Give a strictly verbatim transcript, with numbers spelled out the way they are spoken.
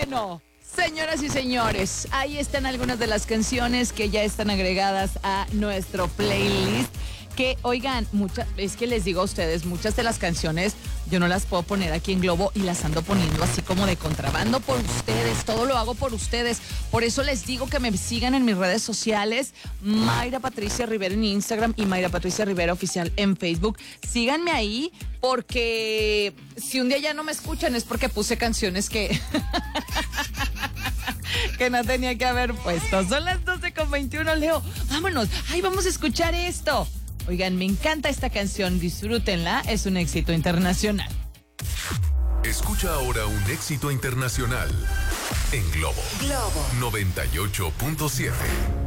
Bueno, señoras y señores, ahí están algunas de las canciones que ya están agregadas a nuestro playlist. Que, oigan, muchas, es que les digo a ustedes, muchas de las canciones yo no las puedo poner aquí en Globo y las ando poniendo así como de contrabando por ustedes. Todo lo hago por ustedes. Por eso les digo que me sigan en mis redes sociales, Mayra Patricia Rivera en Instagram y Mayra Patricia Rivera Oficial en Facebook. Síganme ahí porque si un día ya no me escuchan es porque puse canciones que... que no tenía que haber puesto. Son las doce con veintiuno, Leo. Vámonos. Ay, vamos a escuchar esto. Oigan, me encanta esta canción, disfrútenla, es un éxito internacional. Escucha ahora un éxito internacional en Globo. Globo noventa y ocho punto siete.